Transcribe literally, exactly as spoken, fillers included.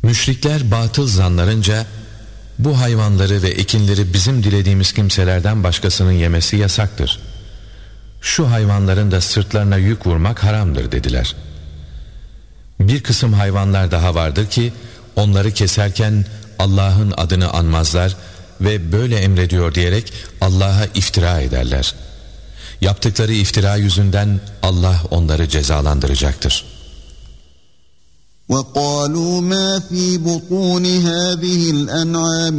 Müşrikler batıl zanlarınca bu hayvanları ve ekinleri bizim dilediğimiz kimselerden başkasının yemesi yasaktır. Şu hayvanların da sırtlarına yük vurmak haramdır dediler. Bir kısım hayvanlar daha vardır ki onları keserken Allah'ın adını anmazlar ve böyle emrediyor diyerek Allah'a iftira ederler. Yaptıkları iftira yüzünden Allah onları cezalandıracaktır. وَقَالُوا مَا فِي بُطُونِ هَذِهِ الْأَنْعَامِ